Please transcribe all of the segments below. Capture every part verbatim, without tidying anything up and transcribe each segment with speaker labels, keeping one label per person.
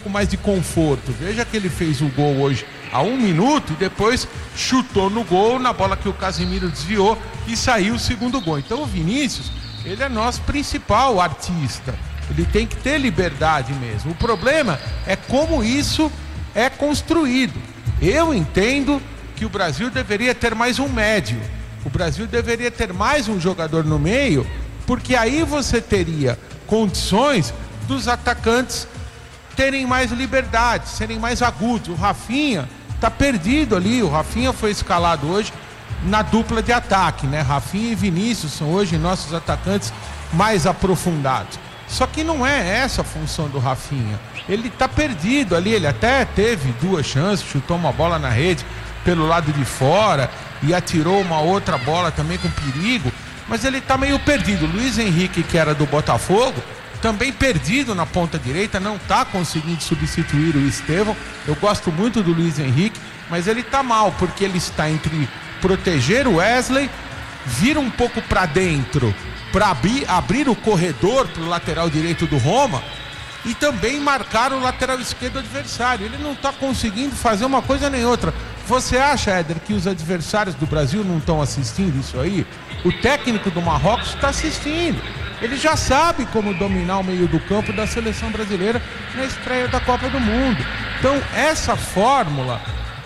Speaker 1: pouco mais de conforto. Veja que ele fez o gol hoje a um minuto e depois chutou no gol, na bola que o Casemiro desviou e saiu o segundo gol. Então o Vinícius, ele é nosso principal artista. Ele tem que ter liberdade mesmo. O problema é como isso é construído. Eu entendo que o Brasil deveria ter mais um médio. O Brasil deveria ter mais um jogador no meio, porque aí você teria condições dos atacantes terem mais liberdade, serem mais agudos. O Rafinha está perdido ali. O Rafinha foi escalado hoje na dupla de ataque, né? Rafinha e Vinícius são hoje nossos atacantes mais aprofundados. Só que não é essa a função do Rafinha. Ele está perdido ali. Ele até teve duas chances, chutou uma bola na rede pelo lado de fora e atirou uma outra bola também com perigo, mas ele está meio perdido. O Luiz Henrique, que era do Botafogo, também perdido na ponta direita, não está conseguindo substituir o Estevão. Eu gosto muito do Luiz Henrique, mas ele está mal, porque ele está entre proteger o Wesley, vir um pouco para dentro para abrir, abrir o corredor para o lateral direito do Roma e também marcar o lateral esquerdo do adversário. Ele não está conseguindo fazer uma coisa nem outra. Você acha, Éder, que os adversários do Brasil não estão assistindo isso aí? O técnico do Marrocos está assistindo. Ele já sabe como dominar o meio do campo da seleção brasileira na estreia da Copa do Mundo. Então, essa fórmula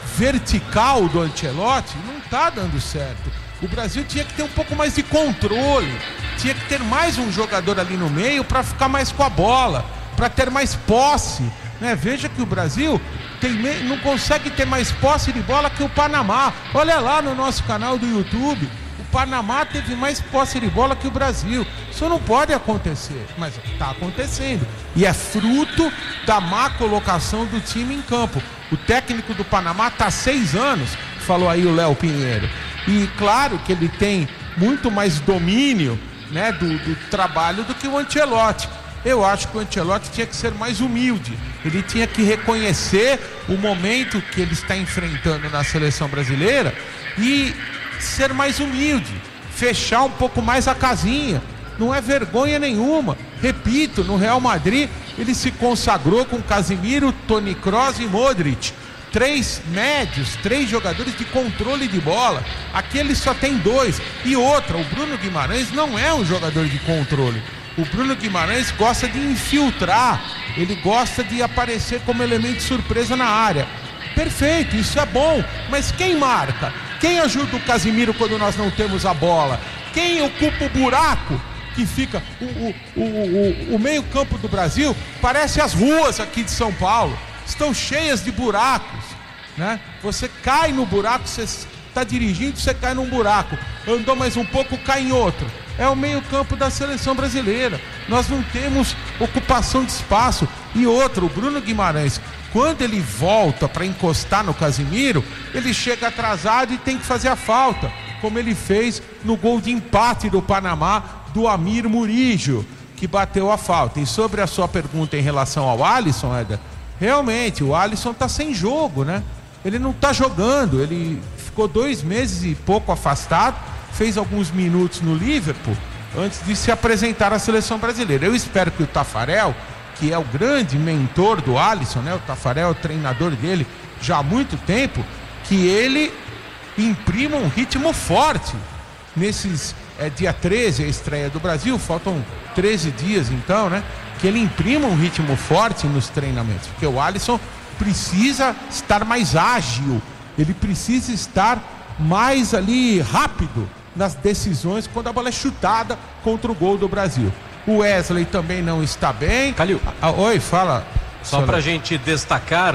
Speaker 1: vertical do Ancelotti não está dando certo. O Brasil tinha que ter um pouco mais de controle, tinha que ter mais um jogador ali no meio para ficar mais com a bola, para ter mais posse, né? Veja que o Brasil tem, não consegue ter mais posse de bola que o Panamá. Olha lá no nosso canal do YouTube, o Panamá teve mais posse de bola que o Brasil. Isso não pode acontecer, mas está acontecendo. E é fruto da má colocação do time em campo. O técnico do Panamá está há seis anos, falou aí o Léo Pinheiro. E claro que ele tem muito mais domínio, né, do, do trabalho do que o Ancelotti. Eu acho que o Ancelotti tinha que ser mais humilde. Ele tinha que reconhecer o momento que ele está enfrentando na seleção brasileira e ser mais humilde, fechar um pouco mais a casinha. Não é vergonha nenhuma. Repito, no Real Madrid ele se consagrou com Casemiro, Toni Kroos e Modric. Três médios, três jogadores de controle de bola. Aqui ele só tem dois. E outra, o Bruno Guimarães não é um jogador de controle. O Bruno Guimarães gosta de infiltrar, ele gosta de aparecer como elemento surpresa na área. Perfeito, isso é bom, mas quem marca? Quem ajuda o Casemiro quando nós não temos a bola? Quem ocupa o buraco que fica? O, o, o, o, o meio campo do Brasil parece as ruas aqui de São Paulo, estão cheias de buracos, né? Você cai no buraco, você está dirigindo, você cai num buraco, andou mais um pouco, cai em outro. É o meio campo da seleção brasileira. Nós não temos ocupação de espaço. E outro, o Bruno Guimarães, quando ele volta para encostar no Casemiro, ele chega atrasado e tem que fazer a falta, como ele fez no gol de empate do Panamá, do Amir Murillo, que bateu a falta. E sobre a sua pergunta em relação ao Alisson, Éder, realmente, o Alisson está sem jogo, né? Ele não está jogando, ele ficou dois meses e pouco afastado, fez alguns minutos no Liverpool antes de se apresentar à seleção brasileira. Eu espero que o Taffarel, que é o grande mentor do Alisson, né? O Taffarel é o treinador dele já há muito tempo, que ele imprima um ritmo forte nesses é, dia treze, a estreia do Brasil, faltam treze dias então, né? Que ele imprima um ritmo forte nos treinamentos, porque o Alisson precisa estar mais ágil, ele precisa estar mais ali rápido nas decisões quando a bola é chutada contra o gol do Brasil. O Wesley também não está bem.
Speaker 2: Calil,
Speaker 1: ah, oi, fala.
Speaker 2: Só pra gente destacar,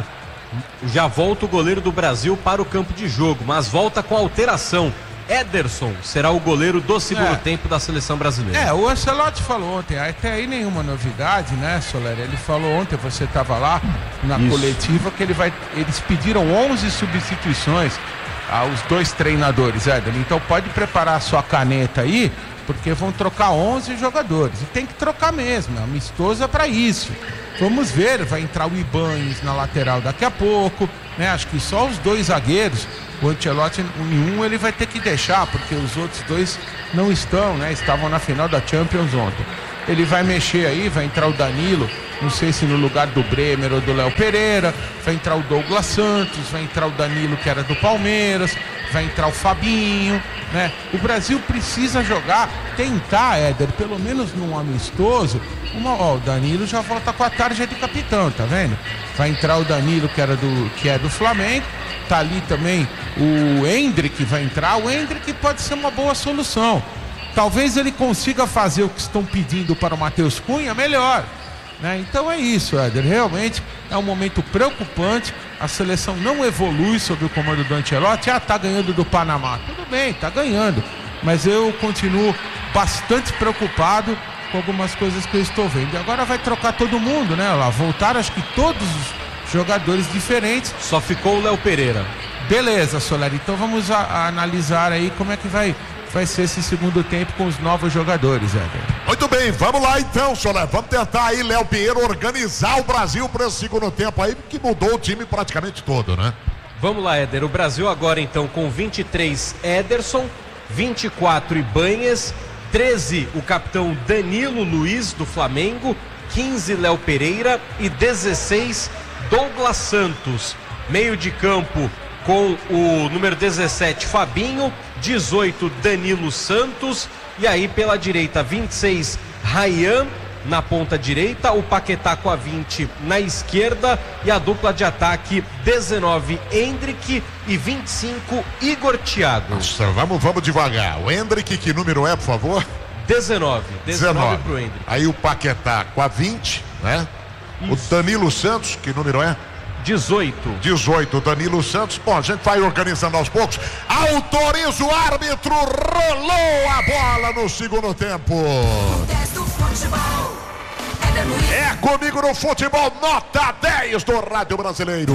Speaker 2: já volta o goleiro do Brasil para o campo de jogo, mas volta com alteração. Ederson será o goleiro do segundo é. tempo da seleção brasileira.
Speaker 1: É, o Ancelotti falou ontem, até aí nenhuma novidade, né, Soler? Ele falou ontem, você estava lá na Isso. coletiva, que ele vai, eles pediram onze substituições aos dois treinadores, Éder. Então pode preparar a sua caneta aí, porque vão trocar onze jogadores. E tem que trocar mesmo, é amistosa para isso. Vamos ver, vai entrar o Ibañez na lateral daqui a pouco, né? Acho que só os dois zagueiros, o Ancelotti, nenhum ele vai ter que deixar, porque os outros dois não estão, né? Estavam na final da Champions ontem. ele vai mexer aí, vai entrar o Danilo, não sei se no lugar do Bremer ou do Léo Pereira, vai entrar o Douglas Santos, vai entrar o Danilo que era do Palmeiras, vai entrar o Fabinho, né? O Brasil precisa jogar, tentar, Éder, pelo menos num amistoso, uma, ó, o Danilo já volta com a tarja de capitão, tá vendo? Vai entrar o Danilo que, era do, que é do Flamengo, tá ali também o Endrick vai entrar, o Endrick pode ser uma boa solução. Talvez ele consiga fazer o que estão pedindo para o Matheus Cunha melhor, né? Então é isso, Éder, realmente é um momento preocupante, a seleção não evolui sob o comando do Ancelotti. Ah, tá ganhando do Panamá, tudo bem, tá ganhando, mas eu continuo bastante preocupado com algumas coisas que eu estou vendo. E agora vai trocar todo mundo, né? Lá voltaram acho que todos os jogadores diferentes.
Speaker 2: Só ficou o Léo Pereira.
Speaker 1: Beleza, Solari, então vamos a, a analisar aí como é que vai vai ser esse segundo tempo com os novos jogadores, Éder.
Speaker 3: Muito bem, vamos lá então, Soler. Vamos tentar aí, Léo Pinheiro, organizar o Brasil para esse segundo tempo aí, que mudou o time praticamente todo, né?
Speaker 2: Vamos lá, Éder. O Brasil agora então com vinte e três, Ederson, vinte e quatro, Ibanhes, treze, o capitão Danilo Luiz do Flamengo, quinze, Léo Pereira e dezesseis, Douglas Santos. Meio de campo com o número dezessete, Fabinho, dezoito, Danilo Santos, e aí pela direita, vinte e seis, Ryan na ponta direita, o Paquetá com a vinte na esquerda, e a dupla de ataque, dezenove, Endrick, e vinte e cinco, Igor Thiago.
Speaker 3: Nossa, vamos, vamos devagar. O Endrick, que número é, por favor?
Speaker 2: dezenove. dezenove pro Endrick.
Speaker 3: Aí o Paquetá com a vinte, né? Isso. O Danilo Santos, que número é?
Speaker 2: dezoito.
Speaker 3: dezoito, Danilo Santos. Bom, a gente vai organizando aos poucos. Autoriza o árbitro, rolou a bola no segundo tempo. É comigo no futebol, nota dez do Rádio Brasileiro.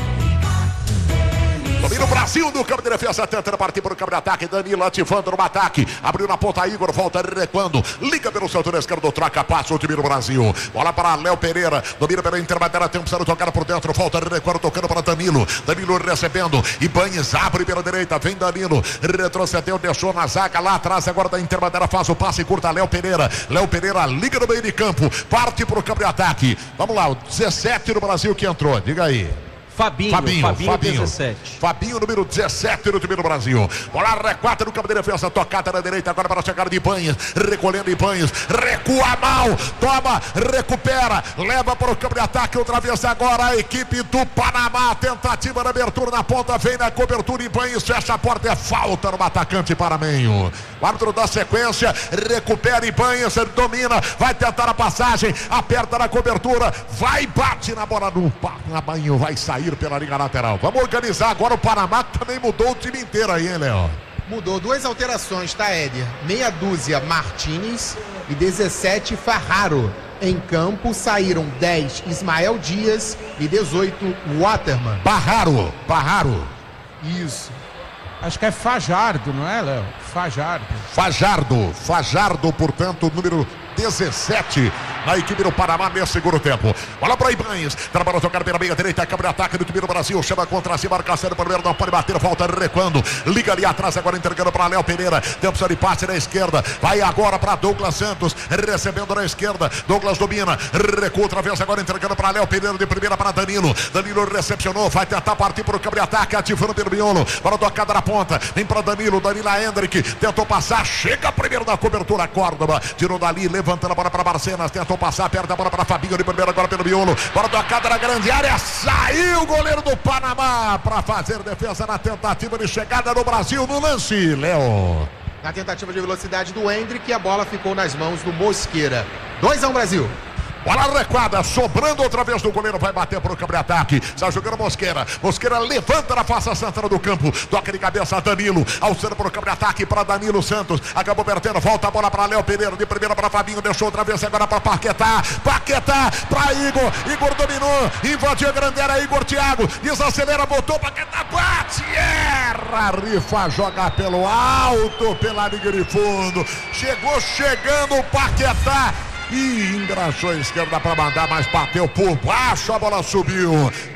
Speaker 3: Domina o Brasil no campo de defesa, tentando partir para o campo de ataque. Danilo ativando no ataque. Abriu na ponta, Igor volta recuando. Liga pelo setor esquerdo, troca, passa o time do Brasil. Bola para Léo Pereira. Domina pela intermediária, tem um precisando tocar por dentro. Volta recuando, tocando para Danilo. Danilo recebendo. Ibanhes abre pela direita. Vem Danilo. Retrocedeu, deixou na zaga lá atrás. Agora da intermediária faz o passe curta. Léo Pereira. Léo Pereira liga no meio de campo. Parte para o campo de ataque. Vamos lá, o dezessete do Brasil que entrou. Diga aí.
Speaker 2: Fabinho, Fabinho, Fabinho, Fabinho, dezessete.
Speaker 3: Fabinho, número dezessete no time do Brasil. Bola recuada no campo de defesa, tocada na direita, agora para a chegada de Ibanhes, recolhendo Ibanhes, recua mal, toma, recupera, leva para o campo de ataque, outra vez agora a equipe do Panamá, tentativa de abertura na ponta, vem na cobertura, Ibanhes fecha a porta, é falta no atacante panamenho. O árbitro da sequência, recupera Ibanhes, domina, vai tentar a passagem, aperta na cobertura, vai, bate na bola do Panamenho, vai sair pela linha lateral. Vamos organizar agora o Panamá, que também mudou o time inteiro aí, hein, Léo?
Speaker 4: Mudou duas alterações, tá, Éder? Meia dúzia Martínez e dezessete Farraro. Em campo saíram dez Ismael Dias e dezoito Waterman.
Speaker 3: Barraro, Barraro.
Speaker 4: Isso.
Speaker 1: Acho que é Fajardo, não é, Léo? Fajardo.
Speaker 3: Fajardo, Fajardo, portanto, número dezessete na equipe do Panamá nesse segundo tempo. Bola para Ibanhes, trabalha tocar pela meia direita, câmara de ataque do time do Brasil, chama contra si, marcação do primeiro, não pode bater, volta recuando, liga ali atrás, agora entregando para Léo Pereira, tem opção de passe na esquerda, vai agora para Douglas Santos, recebendo na esquerda, Douglas domina, recua outra vez, agora entregando para Léo Pereira, de primeira para Danilo, Danilo recepcionou, vai tentar partir para o câmara de ataque, ativando pelo miolo, para a tocada na ponta, vem para Danilo, Danilo Endrick, tentou passar, chega primeiro na cobertura, Córdoba, tirou dali, levantando a bola para Barcenas, tentou passar, perde a bola para Fabinho de primeiro, agora pelo miolo, bola tocada na grande área, saiu o goleiro do Panamá para fazer defesa na tentativa de chegada no Brasil no lance, Léo.
Speaker 4: Na tentativa de velocidade do Endrick, a bola ficou nas mãos do Mosqueira. dois a um Brasil.
Speaker 3: Bola recuada, sobrando outra vez do goleiro, vai bater para o campo de ataque, está jogando Mosqueira, Mosqueira levanta na face central do campo, toca de cabeça Danilo, alçando para o campo de ataque para Danilo Santos, acabou perdendo, volta a bola para Léo Pereira, de primeira para Fabinho, deixou outra vez agora para Paquetá, Paquetá para Igor, Igor dominou, invadiu a grande área, Igor Thiago, desacelera, botou, Paquetá bate, erra, rifa, joga pelo alto, pela linha de fundo, chegou chegando o Paquetá, e engraxou a esquerda para mandar, mas bateu por baixo, a bola subiu.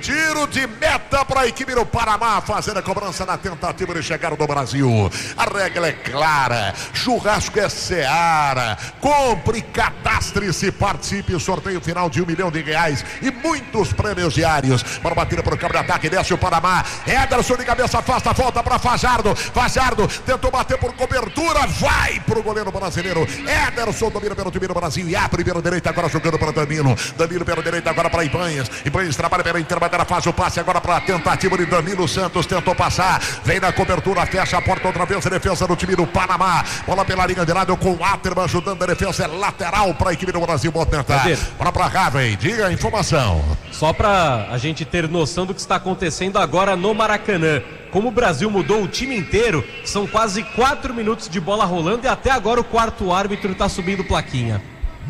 Speaker 3: Tiro de meta para a equipe do Panamá fazer a cobrança na tentativa de chegar no Brasil. A regra é clara, churrasco é Seara. Compre, cadastre-se, participe. Sorteio final de um milhão de reais e muitos prêmios diários. Para bater para o campo de ataque, desce o Panamá. Ederson de cabeça, afasta, volta para Fajardo. Fajardo tentou bater por cobertura, vai para o goleiro brasileiro. Ederson domina pelo time do Brasil e abre pela direita, agora jogando para Danilo. Danilo pela direita, agora para Ibanhas. Ibanhas trabalha pela intermediária, faz o passe agora para a tentativa de Danilo Santos. Tentou passar, vem na cobertura, fecha a porta outra vez. A defesa do time do Panamá. Bola pela linha de lado com o Atterman ajudando a defesa. É lateral para a equipe do Brasil movimentar. Bola para Raven, diga a informação.
Speaker 2: Só para a gente ter noção do que está acontecendo agora no Maracanã. Como o Brasil mudou o time inteiro, são quase quatro minutos de bola rolando e até agora o quarto árbitro está subindo plaquinha.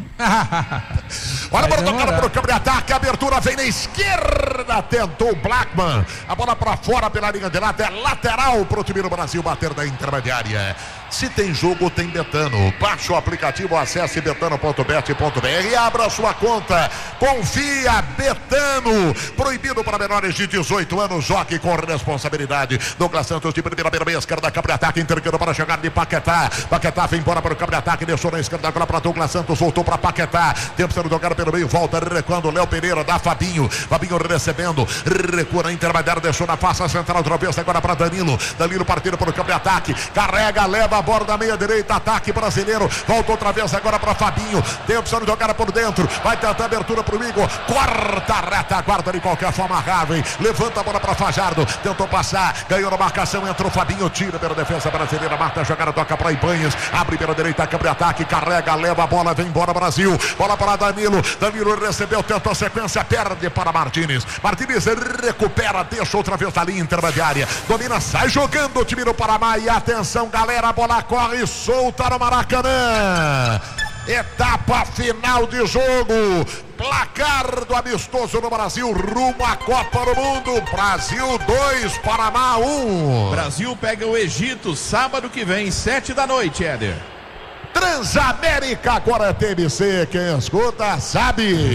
Speaker 3: Olha para tocar para o campo de ataque, a abertura vem na esquerda, tentou o Blackman, a bola para fora pela linha de lado, é lateral para o time do Brasil bater da intermediária. Se tem jogo, tem Betano. Baixe o aplicativo, acesse betano ponto bet ponto br e abra sua conta. Confia, Betano. Proibido para menores de dezoito anos. Jogue com responsabilidade. Douglas Santos de primeira, beira, meia esquerda, campo de ataque, entregando para chegar de Paquetá. Paquetá vem embora para o campo de ataque, deixou na esquerda agora para Douglas Santos, voltou para Paquetá. Tempo sendo jogado pelo meio, volta recuando. Léo Pereira dá Fabinho. Fabinho recebendo, recua na intermediária, deixou na face central, outra vez agora para Danilo. Danilo partindo para o campo de ataque, carrega, leva a bola da meia direita, ataque brasileiro, volta outra vez agora para Fabinho, tempo sendo jogada por dentro, vai tentar abertura para o Igor, corta a reta, guarda de qualquer forma Raven, levanta a bola para Fajardo, tentou passar, ganhou na marcação, entrou Fabinho, tira pela defesa brasileira, marca a jogada, toca para Ibanhas, abre pela direita, câmbio de ataque, carrega, leva a bola, vem embora Brasil, bola para Danilo, Danilo recebeu, tentou a sequência, perde para Martínez, Martínez recupera, deixa outra vez a linha intermediária, domina, sai jogando o time do Panamá e atenção galera, a bola corre solta no Maracanã. Etapa final de jogo. Placar do amistoso no Brasil rumo à Copa do Mundo. Brasil dois, Panamá um.
Speaker 5: Brasil pega o Egito sábado que vem, sete da noite, Éder.
Speaker 3: Transamérica, agora é T M C. Quem escuta sabe.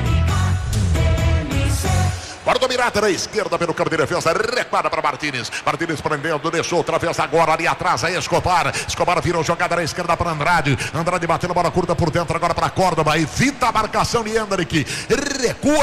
Speaker 3: Para dominar na esquerda pelo campo de defesa, recuada para Martínez. Martínez prendendo, deixou outra vez agora ali atrás a Escobar. Escobar virou jogada na esquerda para Andrade. Andrade batendo bola curta por dentro agora para Córdoba. Evita a marcação de Hendrick. Recua